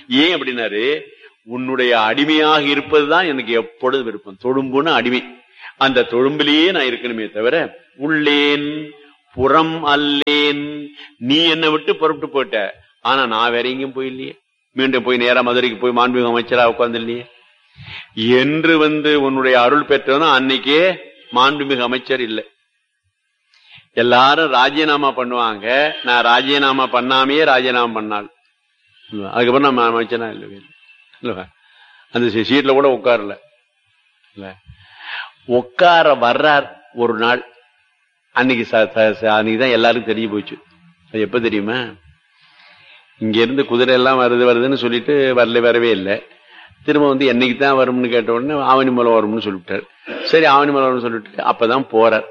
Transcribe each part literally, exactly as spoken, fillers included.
ஏன் அப்படின்னாரு, உன்னுடைய அடிமையாக இருப்பதுதான் எனக்கு எப்பொழுது விருப்பம். தொழும்புன்னு அடிமை, அந்த தொழும்பிலேயே நான் இருக்கணுமே தவிர உள்ளேன் புறம் அல்லேன். நீ என்னை விட்டு புறப்பட்டு போயிட்ட, ஆனா நான் வேற எங்கேயும் போயில்லையே, மீண்டும் போய் நேரா மதுரைக்கு போய் மாண்புமிகு அமைச்சரா உட்கார்ந்து இல்லையே என்று வந்து உன்னுடைய அருள் பெற்றதும் அன்னைக்கே மாண்புமிகு அமைச்சர் இல்லை. எல்லாரும் ராஜினாமா பண்ணுவாங்க, நான் ராஜினாமா பண்ணாமையே ராஜினாமா பண்ணாள். அதுக்கப்புறம் நம்ம அமைச்சனா இல்லை, அந்த சீட்ல கூட உட்காரல. உட்கார வர்றார் ஒரு நாள், அன்னைக்கு அன்னைக்குதான் எல்லாருக்கும் தெரிய போச்சு. அது எப்ப தெரியுமா, இங்க இருந்து குதிரை எல்லாம் வருது வருதுன்னு சொல்லிட்டு வரல, வரவே இல்லை. திரும்ப வந்து என்னைக்கு தான் வரும்னு கேட்ட உடனே ஆவணி மூலம் வரும்னு சொல்லிவிட்டார். சரி ஆவணி மூலம் வரும்னு சொல்லிட்டு அப்பதான் போறார்.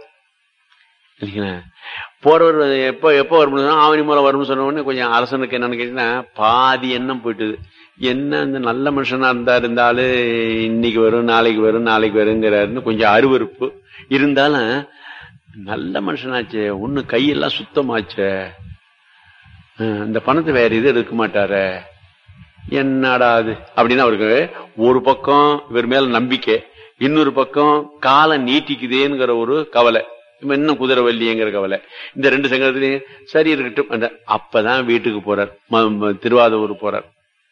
போறவர் எப்ப எப்ப வரும்னு ஆவணி மூலம் வரும்னு சொன்ன உடனே கொஞ்சம் அரசனுக்கு என்னன்னு கேட்டீங்கன்னா பாதி எண்ணம் போயிட்டுது. என்ன இந்த நல்ல மனுஷனா இருந்தா இருந்தாலும் இன்னைக்கு வரும் நாளைக்கு வரும் நாளைக்கு வருங்கிறாருன்னு கொஞ்சம் அருவருப்பு இருந்தாலும், நல்ல மனுஷனாச்சே, ஒண்ணு கையெல்லாம் சுத்தமாச்சே, இந்த பணத்தை வேற இது எடுக்க மாட்டார, என்னடா அது அப்படின்னு அவருக்கு ஒரு பக்கம் இவர் மேல நம்பிக்கை, இன்னொரு பக்கம் காலம் நீட்டிக்குதேங்கிற ஒரு கவலை, இன்னும் குதிரை வள்ளிங்கிற கவலை. இந்த ரெண்டு சங்கத்திலையும் சரி இருக்கட்டும். அப்பதான் வீட்டுக்கு போறார், திருவாதூர் போறார்.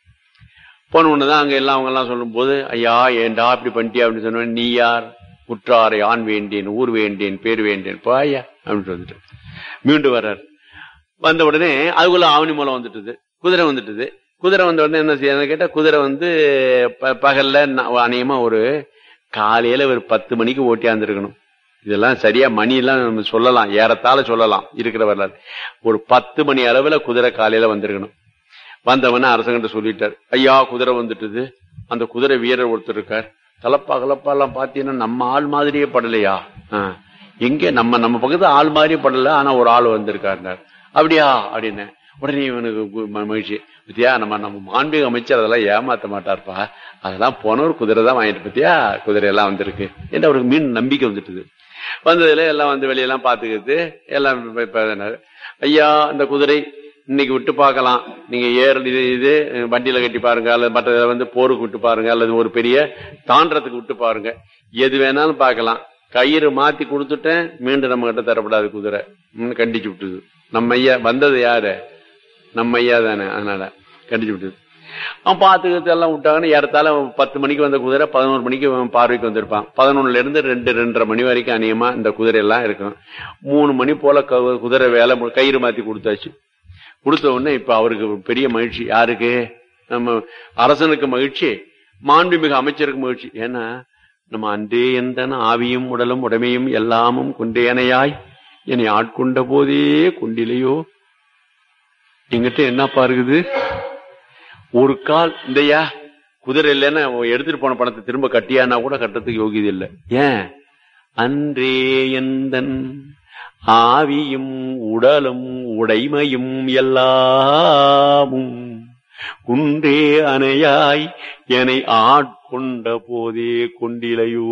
போன ஒண்ணுதான் அங்க எல்லாம் அவங்க எல்லாம் சொல்லும் போது, ஐயா ஏண்டா இப்படி பண்ணிட்டியா அப்படின்னு சொன்ன, நீ யார், உற்றாரை ஆண் வேண்டேன் ஊர் வேண்டேன் பேர் வேண்டேன் பாயா அப்படின்னு வந்துட்டு மீண்டும் வர்றார். வந்த உடனே அதுக்குள்ள ஆவணி மூலம் வந்துட்டுது, குதிரை வந்துட்டுது. குதிரை வந்த உடனே என்ன செய்ய கேட்டா, குதிரை வந்து பகல்ல அநேகமா ஒரு காலையில ஒரு பத்து மணிக்கு ஓட்டியாந்துருக்கணும். இதெல்லாம் சரியா மணி எல்லாம் நம்ம சொல்லலாம், ஏறத்தாழ சொல்லலாம் இருக்கிற வரலாறு. ஒரு பத்து மணி அளவுல குதிரை காலையில வந்திருக்கணும். வந்தவன அரசங்கிட்ட சொல்லிட்டார், ஐயா குதிரை வந்துட்டுது. அந்த குதிரை வீரர் ஒருத்தர் இருக்கார், தலப்பா கலப்பா எல்லாம் பாத்தீங்கன்னா நம்ம ஆள் மாதிரியே படலையா, ஆஹ் எங்க நம்ம நம்ம பக்கத்து ஆள் மாதிரியே படல, ஆனா ஒரு ஆள் வந்திருக்காருனார். அப்படியா அப்படின்னு உடனே இவனுக்கு மகிழ்ச்சி, பத்தியா நம்ம நம்ம மாண்புமிகு அமைச்சர் அதெல்லாம் ஏமாத்த மாட்டார்ப்பா, அதெல்லாம் போனவர் குதிரை தான் வாங்கிட்டு பத்தியா குதிரை எல்லாம் வந்திருக்கு என்று அவருக்கு மீன் நம்பிக்கை வந்துட்டுது. வந்ததுல எல்லாம் வந்து வெளியெல்லாம் பாத்துக்கிறது எல்லாம். ஐயா இந்த குதிரை இன்னைக்கு விட்டு பார்க்கலாம், நீங்க ஏற இது இது வண்டியில கட்டி பாருங்க, அல்லது மற்ற வந்து போருக்கு விட்டு பாருங்க, அல்லது ஒரு பெரிய தாண்டறதுக்கு விட்டு பாருங்க, எது வேணாலும் பார்க்கலாம். கயிறு மாத்தி கொடுத்துட்டேன், மீண்டும் நம்ம கிட்ட தரப்படாது குதிரை கண்டிச்சு விட்டுது. நம்ம ஐயா வந்தது யாரு, நம்ம ஐயா தானே, அதனால கண்டிச்சு விட்டுது. அவன் பாத்துக்கிறது எல்லாம் விட்டாங்கன்னு ஏறத்தால பத்து மணிக்கு வந்த குதிரை பதினோரு மணிக்கு பார்வைக்கு வந்திருப்பான். பதினொன்னுல இருந்து ரெண்டு ரெண்டரை மணி வரைக்கும் அநியமா இந்த குதிரை எல்லாம் இருக்கும். மூணு மணி போல குதிரை வேலை கயிறு மாத்தி கொடுத்தாச்சு. கொடுத்த உடனே இப்ப அவருக்கு பெரிய மகிழ்ச்சி. யாருக்கு, நம்ம அரசனுக்கு மகிழ்ச்சி, மாண்புமிகு அமைச்சருக்கு மகிழ்ச்சி. ஏன்னா நம்ம அன்றே எந்தன ஆவியும் உடலும் உடமையும் எல்லாமும் கொண்டேனையாய் என்னை ஆட்கொண்ட போதே கொண்டிலையோ, எங்கிட்ட என்னப்பா இருக்குது ஒரு கால் இந்தையா குதிரை இல்லைன்னா எடுத்துட்டு போன பணத்தை திரும்ப கட்டியானா கூட கட்டத்துக்கு யோகியது இல்லை. ஏன், அன்றே எந்தன் ஆவியும் உடலும் உடைமையும் எல்லாமும் குன்றே அணையாய் என்னை ஆட்கொண்ட போதே கொண்டிலையோ,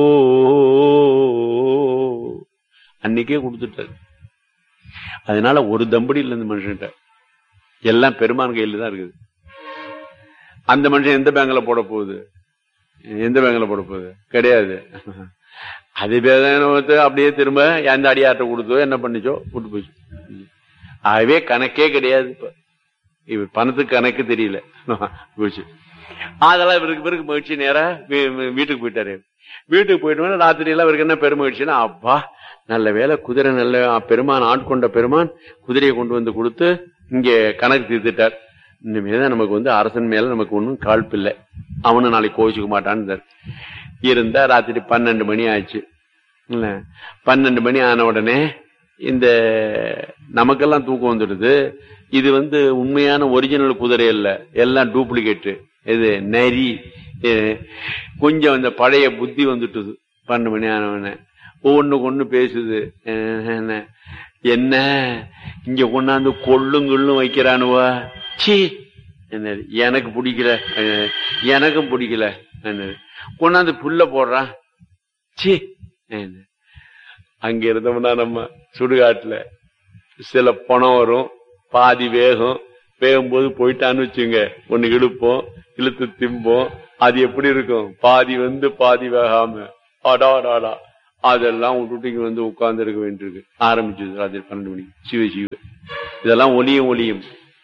அன்னைக்கே கொடுத்துட்டாரு. அதனால ஒரு தம்படி இல்லை இந்த மனுஷன்கிட்ட, எல்லாம் பெருமான் கையில தான் இருக்குது. அந்த மனுஷன் எந்த பேங்க்ல போட போகுது, எந்த பேங்க்ல போட போகுது கிடையாது. அது பேத அப்படியே திரும்ப எந்த அடியாட்ட கொடுத்தோ என்ன பண்ணிச்சோ விட்டு போச்சு. ஆகவே கணக்கே கிடையாது. இப்ப இவர் பணத்துக்கு கணக்கு தெரியல போச்சு. அதெல்லாம் இவருக்கு பிறகு மகிழ்ச்சி நேரா வீட்டுக்கு போயிட்டாரு. வீட்டுக்கு போயிட்டு ராத்திரி எல்லாம் இவருக்கு என்ன பெருமகிழ்ச்சின்னா, அப்பா நல்ல வேலை குதிரை நல்ல பெருமான் ஆட்கொண்ட பெருமான் குதிரையை கொண்டு வந்து கொடுத்து இங்க கணக்கு தீர்த்துட்டார். இனிமேதான் நமக்கு வந்து அரசன் மேல நமக்கு ஒன்னும் காழ்ப்பு இல்லை, அவனு நாளைக்கு கோவிச்சுக்க மாட்டான்னு இருந்தா. ராத்திரி பன்னெண்டு மணி ஆச்சு. இல்ல பன்னெண்டு மணி ஆன உடனே இந்த நமக்கெல்லாம் தூக்கம் வந்துடுது. இது வந்து உண்மையான ஒரிஜினல் குதிரை இல்ல, எல்லாம் டூப்ளிகேட்டு. இது நரி கொஞ்சம் இந்த பழைய புத்தி வந்துட்டுது. பன்னெண்டு மணி ஆனவன ஒவ்வொன்னுக்கு ஒண்ணு பேசுது. என்ன இங்க கொண்டாந்து கொள்ளும் கொள்ளும் வைக்கிறானுவா, சி எனக்கு பிடிக்கல, எனக்கும் பிடிக்கல, கொண்டாந்து புல்ல போடுறான், சி. அங்க இருந்தோம்னா நம்ம சுடுகாட்டுல சில பணம் வரும், பாதி வேகம், வேகும்போது போயிட்டான்னு வச்சுங்க, ஒண்ணு இழுப்போம், இழுத்து திம்போம். அது எப்படி இருக்கும்? பாதி வந்து பாதி வேகாம அடாடாடா அதெல்லாம் விட்டுட்டு வந்து உட்கார்ந்து இருக்க வேண்டியிருக்கு. ஆரம்பிச்சது ராத்திரி பன்னெண்டு மணிக்கு. சிவ சிவ இதெல்லாம் ஒளியும் ஒளியும்.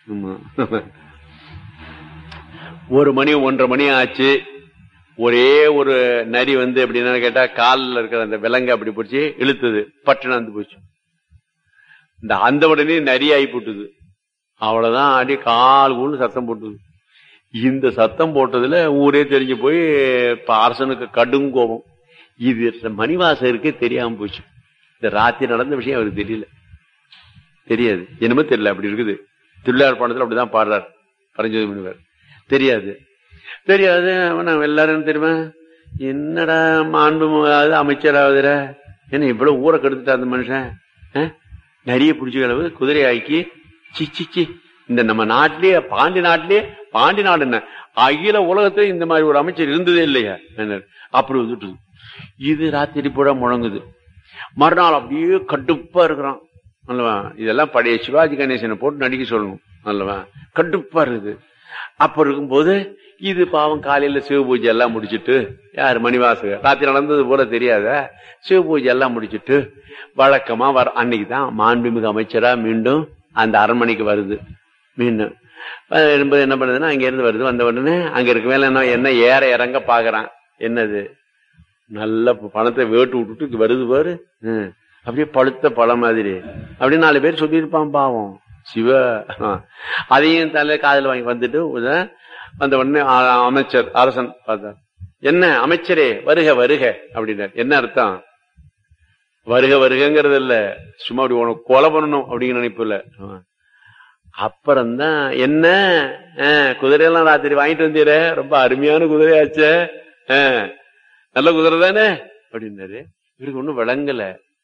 ஒரு மணி ஒன்றரை மணி ஆச்சு. ஒரே ஒரு நரி வந்து எப்படின்னா கேட்டா காலில் இருக்கிற அந்த விலங்கு அப்படி போச்சு, இழுத்தது, பட்டுன்னு வந்து போச்சு. இந்த அந்த உடனே நரி ஆகி போட்டுது. அவ்வளவுதான், அடி கால் கூண்டு சத்தம் போட்டுது. இந்த சத்தம் போட்டதுல ஊரே தெரிஞ்சு போய் அரசனுக்கு கடும் கோபம். இது மணிவாசகருக்கே தெரியாம போச்சு. இந்த ராத்திரி நடந்த விஷயம் அவருக்கு தெரியல, தெரியாது, என்னமோ தெரியல, அப்படி இருக்குது. திருவிழார் பாடத்துல அப்படிதான் பாடுறார் பரஞ்சோதி முனிவர். தெரியாது தெரியாது எல்லாரும் தெரியுமா, என்னடா மாண்பு அமைச்சராவதுற, என்ன இவ்வளவு ஊரை கெடுத்துட்டா அந்த மனுஷன், நிறைய பிடிச்ச அளவு குதிரை ஆக்கி சிச்சி. இந்த நம்ம நாட்டிலேயே பாண்டி நாட்டிலேயே பாண்டி நாடு என்ன அகில உலகத்துல இந்த மாதிரி ஒரு அமைச்சர் இருந்ததே இல்லையா அப்படி வந்துட்டு. இது ராத்திரி பூரா முழங்குது. மறுநாள் அப்படியே கடுப்பா இருக்கிறான் அல்லவா. இதெல்லாம் பழைய சிவாஜி கணேசனை போட்டு நடிக்க சொல்லணும் அல்லவா. கடுப்பா இருக்குது. அப்ப இருக்கும்போது இது பாவம் காலையில சிவ பூஜை எல்லாம் முடிச்சுட்டு, யாரு மணிவாசகர் ராத்திரி நடந்தது போல தெரியாத சிவ பூஜை எல்லாம் முடிச்சுட்டு வழக்கமா வர அன்னைக்குதான் மாண்புமிகு அமைச்சரா மீண்டும் அந்த அரண்மனைக்கு வருது. மீண்டும் என்ன பண்ணுதுன்னா அங்க இருந்து வருது. வந்த உடனே அங்க இருக்க மேல என்ன என்ன ஏற இறங்க பாக்குறான். என்னது நல்ல பணத்தை வேட்டு விட்டுட்டு வருது பாரு, அப்படியே பழுத்த பழம் மாதிரி. அப்படியே நாலு பேர் சொல்லியிருப்பான் பாவம் சிவ. அதையும் தலை காதல் வாங்கி வந்துட்டு வந்த உடனே அமைச்சர் அரசன் பார்த்தார். என்ன அமைச்சரே வருக வருக அப்படின்னார். என்ன அர்த்தம்? வருக வருகிறது இல்ல, சும்மா அப்படி உனக்கு கொலை பண்ணணும் அப்படிங்கிற நினைப்பு இல்ல. அப்புறம்தான் என்ன குதிரையெல்லாம் ராத்திரி வாங்கிட்டு வந்தீர, ரொம்ப அருமையான குதிரையாச்ச, நல்ல குதிரை தானே அப்படின்னாரு. இவருக்கு ஒண்ணும் விளங்கல.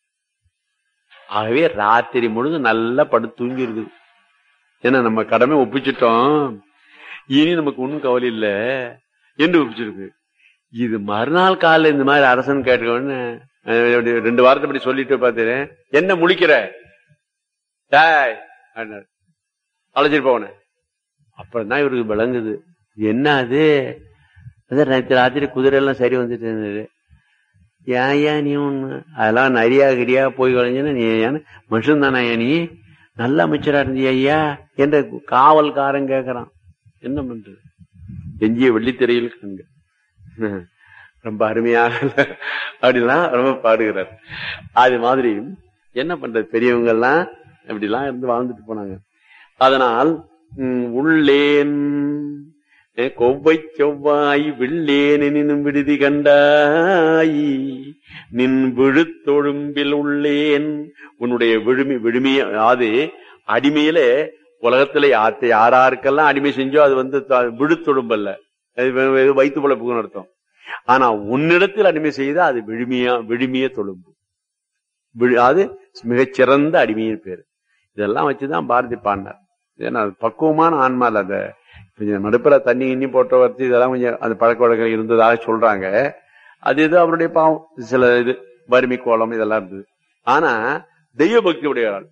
ஆகவே ராத்திரி முழுதும் நல்லா படுத்து தூங்கி இருக்குது. ஏன்னா நம்ம கடமை ஒப்பிச்சிட்டோம், இனி நமக்கு ஒன்னும் கவலை இல்லை என்று ஒப்பிச்சிருக்கு. இது மறுநாள் காலைல இந்த மாதிரி அரசன் கேட்கணும்னு ரெண்டு வாரத்தை அப்படி சொல்லிட்டு பார்த்தேன். என்ன முழிக்கிற டாய் அழைச்சிட்டு போன. அப்புறம் தான் இவருக்கு விளங்குது. என்ன அது நேற்று ராத்திரி குதிரை எல்லாம் சரி வந்துட்டு, ஏன் ஏன் நீ ஒண்ணு அதெல்லாம் நரியா கிரியா போய் கலைஞ்சுன்னா நீ ஏன் மனுஷன் தானே நீ நல்ல அமைச்சரா இருந்தியா ஐயா என்ற காவல்காரன் கேட்கறான். என்ன பண்றது? எஞ்சிய வெள்ளித்திரையில் கங்க ரொம்ப அருமையாக அப்படிலாம் ரொம்ப பாடுகிறார். அது மாதிரி என்ன பண்றது, பெரியவங்க எல்லாம் அப்படிலாம் இருந்து வாழ்ந்துட்டு போனாங்க. அதனால் உள்ளேன் கொவ்வை செவ்வாய் வெள்ளேனும் விடுதி கண்டாய் நின் விழுத்தொழும்பில் உள்ளேன். உன்னுடைய விழுமி விழுமிய அது அடிமையில உலகத்துல யாராருக்கெல்லாம் அடிமை செஞ்சோ அது வந்து விழுத்தொழும்பல்ல, வைத்து பிழைப்புக்குன்னு அர்த்தம். ஆனா உன்னிடத்தில் அடிமை செய்தா அது விழுமியா விழுமிய தொழும்பு, அது மிகச்சிறந்த அடிமையின் பேரு. இதெல்லாம் வச்சுதான் பாரதி பாடினார். ஏன்னா பக்குவமான ஆன்மா இல்ல, அந்த கொஞ்சம் நடுப்புற தண்ணி இன்னி போட்ட வச்சு இதெல்லாம் கொஞ்சம் அந்த பழக்க வழக்கம் இருந்ததாக சொல்றாங்க. அது இது அவருடைய பாவம், சில இது வறுமை கோலம் இதெல்லாம் இருந்தது. ஆனா தெய்வ பக்தி உடையவர்கள்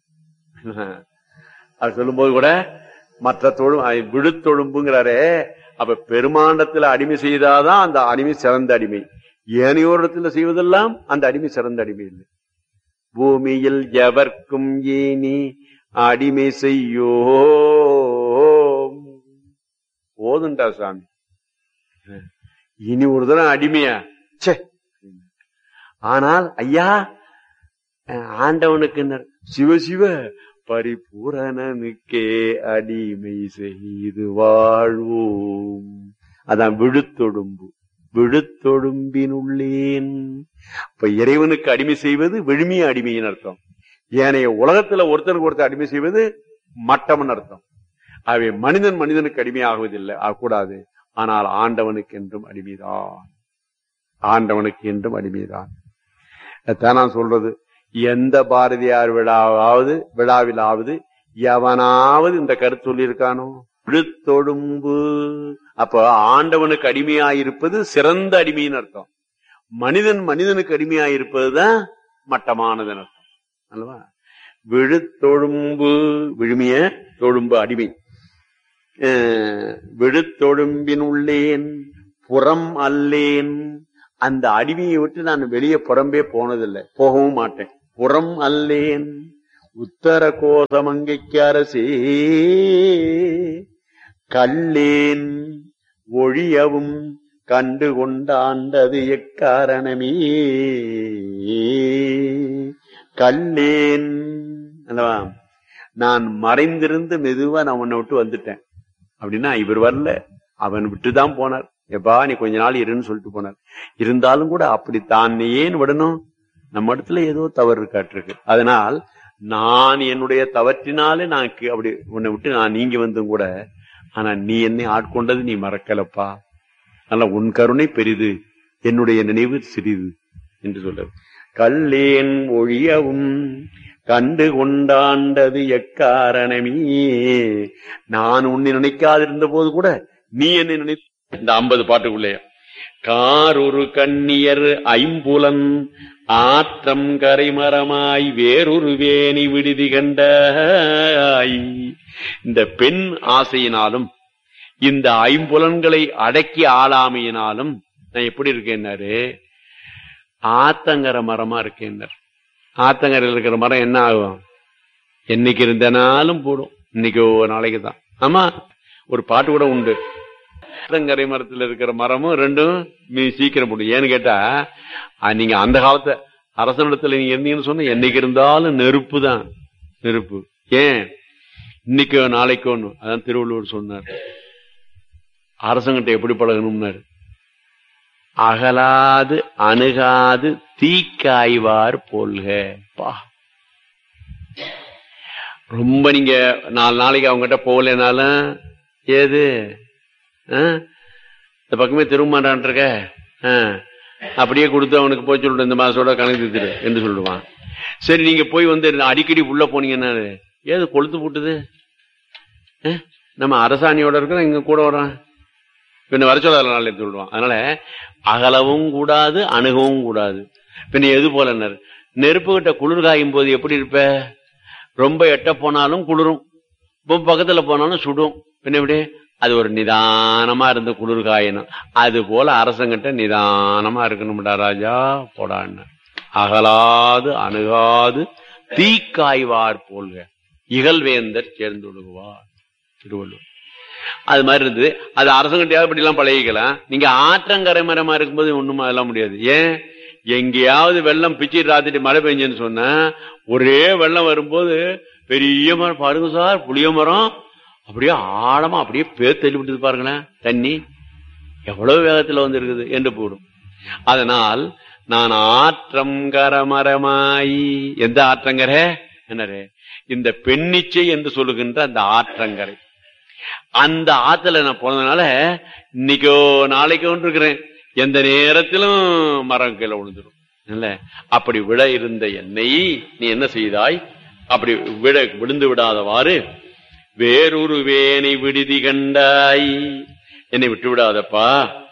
அது சொல்லும் போது கூட மற்ற தொழும் விழுத்தொழும்புங்கிறாரே, அப்ப பெருமாண்டத்துல அடிமை செய்தாதான் அந்த அடிமை சிறந்த அடிமை. ஏனையோரிடத்துல செய்வதெல்லாம் அந்த அடிமை சிறந்த அடிமை இல்லை. பூமியில் எவர்க்கும் ஏனி அடிமை செய்யோ போதுண்டா சாமி, இனி ஒரு தரம் அடிமையா சே. ஆனால் ஐயா ஆண்டவனுக்கு சிவ சிவ பரிபூரணனுக்கே அடிமை செய்து வாழ்வோம். அதான் விழுத்தொடும்பு, விழுத்தொடும்பினுள்ளேன். இப்ப இறைவனுக்கு அடிமை செய்வது விழுமிய அடிமையின் அர்த்தம். ஏனைய உலகத்துல ஒருத்தருக்கு ஒருத்தர் அடிமை செய்வது மட்டம்னு அர்த்தம். அவை மனிதன் மனிதனுக்கு அடிமை ஆகுவதில்லை, ஆகக்கூடாது. ஆனால் ஆண்டவனுக்கு என்றும் அடிமைதான், ஆண்டவனுக்கு என்றும் அடிமைதான். நான் சொல்றது, எந்த பாரதியார் விழாவாவது விழாவிலாவது எவனாவது இந்த கருத்து சொல்லி இருக்கானோ விழுத்தொழும்பு. அப்ப ஆண்டவனுக்கு அடிமையாயிருப்பது சிறந்த அடிமையின் அர்த்தம். மனிதன் மனிதனுக்கு அடிமையாயிருப்பதுதான் மட்டமானது அர்த்தம் அல்லவா. விழுத்தொழும்பு விழுமிய தொழும்பு அடிமை. விழுத்தொடும்பின் உள்ளேன் புறம் அல்லேன். அந்த அடிமையை விட்டு நான் வெளியே புறம்பே போனதில்லை, போகவும் மாட்டேன். புறம் அல்லேன் உத்தர கோசமங்கைக்கு அரசே கல்லேன் ஒழியவும் கண்டு கொண்டாண்டது எக்காரணமே. கல்லேன் அல்லவா, நான் மறைந்திருந்து மெதுவா நான் உன்னை விட்டு வந்துட்டேன் அப்படின்னா இவர் வரல, அவன் விட்டுதான் போனார். எப்பா நீ கொஞ்ச நாள் இருன்னு சொல்லிட்டு போனார். இருந்தாலும் கூட அப்படி தான் ஏன் விடணும்? நம்ம இடத்துல ஏதோ தவறு இருக்காட்டிருக்கு. அதனால் நான் என்னுடைய தவற்றினாலே நான் அப்படி உன்னை விட்டு நான் நீங்கி வந்தும் கூட, ஆனா நீ என்னை ஆட்கொண்டது நீ மறக்கலப்பா, அதனால உன் கருணை பெரிது, என்னுடைய நினைவு சிறிது என்று சொல்றது. கல்லேன் ஒழியவும் கண்டு கொண்டாண்டது எக்காரணமே. நான் உன்னை நினைக்காதிருந்த போது கூட நீ என்னை நினை. இந்த ஐம்பது பாட்டுக்குள்ளே காரொரு கண்ணியர் ஐம்புலன் ஆற்றம் கரைமரமாய் வேறொரு வேணி விடுதி கண்டாய். இந்த பெண் ஆசையினாலும் இந்த ஐம்புலன்களை அடக்கி ஆளாமையினாலும் நான் எப்படி இருக்கேன்னாரு, ஆத்தங்கர மரமா இருக்கேன். ஆத்தங்கரையில் இருக்கிற மரம் என்ன ஆகும்? என்னைக்கு இருந்தனாலும் போடும், இன்னைக்கு ஒரு நாளைக்கு தான். ஆமா, ஒரு பாட்டு கூட உண்டு, ஆத்தங்கரை மரத்தில் இருக்கிற மரமும் ரெண்டும் சீக்கிரம் போடும். ஏன்னு கேட்டா, நீங்க அந்த காலத்தை அரசனிடத்துல நீங்க இருந்தீங்கன்னு சொன்னா என்னைக்கு இருந்தாலும் நெருப்பு தான், நெருப்பு. ஏன் இன்னைக்கோ நாளைக்கோ? அதான் திருவள்ளுவர் சொன்னார், அரசங்கிட்ட எப்படி பழகணும்னாரு, அகலாது அணுகாது தீக்காய்வார் போல்க. பா, ரொம்ப நீங்க நாலு நாளைக்கு அவங்ககிட்ட போகலனாலும் ஏது இந்த பக்கமே திரும்ப இருக்க, அப்படியே கொடுத்து அவனுக்கு போய் சொல்லிட்டு இந்த மாசோட கணக்கு தீர்த்துரு என்று சொல்லுவான். சரி, நீங்க போய் வந்து அடிக்கடி உள்ள போனீங்கன்னா ஏது கொளுத்து போட்டுது, நம்ம அரசாணியோட இருக்கிற இங்க கூட வரான், பின்ன வர சொல்லாத நாள் எடுத்து விடுவான். அதனால அகலவும் கூடாது அணுகவும் கூடாது. பின்ன எது போல நெருப்பு கிட்ட குளிர் காயும் போது எப்படி இருப்ப? ரொம்ப எட்ட போனாலும் குளிரும், ரொம்ப பக்கத்துல போனாலும் சுடும். பின்ன எப்படி? அது ஒரு நிதானமா இருந்த குளிர் காயணும். அது போல அரசங்கிட்ட நிதானமா இருக்கணும்டா ராஜா போடான்னு. அகலாது அணுகாது தீக்காய்வார் போல்க இகழ்வேந்தர் சேர்ந்து விடுவார் திருவள்ளுவர். அது மாதிரி இருந்தது. அது அரசங்கிட்ட படி எல்லாம் பழகிக்கலாம். நீங்க ஆற்றங்கரை மரமா இருக்கும்போது ஒண்ணுமா அதெல்லாம் முடியாது. ஏன்? எங்கேயாவது வெள்ளம் பிச்சு ராத்திட்டு மழை பெஞ்சுன்னு சொன்னா ஒரே வெள்ளம் வரும்போது பெரிய மரம் பாருங்க சார், புளிய மரம் அப்படியே ஆழமா அப்படியே பேர் தள்ளி விட்டுது பாருங்களேன், தண்ணி எவ்வளவு வேகத்துல வந்து இருக்குது என்று போடும். அதனால் நான் ஆற்றங்கரமரமாயி, எந்த ஆற்றங்கரை என்னரே? இந்த பெண்ணிச்சை என்று சொல்லுகின்ற அந்த ஆற்றங்கரை. அந்த ஆத்துல நான் போனதுனால இன்னைக்கோ நாளைக்கோ இருக்கிறேன், எந்த நேரத்திலும் மரம் கீழே விழுந்துடும். இல்ல, அப்படி விட இருந்த என்னை நீ என்ன செய்தாய்? அப்படி விட விழுந்து விடாதவாறு வேறொரு வேணை விடுதி கண்டாய், என்னை விட்டு விடாதப்பா,